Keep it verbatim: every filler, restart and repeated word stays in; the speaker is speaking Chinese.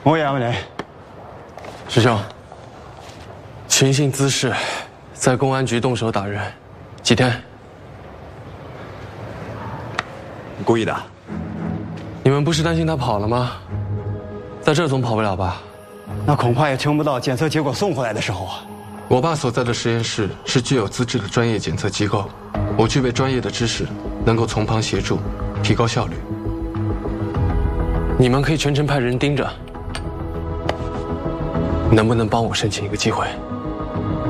我也没。 师兄，寻衅滋事，在公安局动手打人，几天？ 你故意的？ 你们不是担心他跑了吗？在这儿总跑不了吧？ 那恐怕也撑不到检测结果送回来的时候啊。 我爸所在的实验室是具有资质的专业检测机构，我具备专业的知识，能够从旁协助，提高效率。你们可以全程派人盯着，能不能帮我申请一个机会？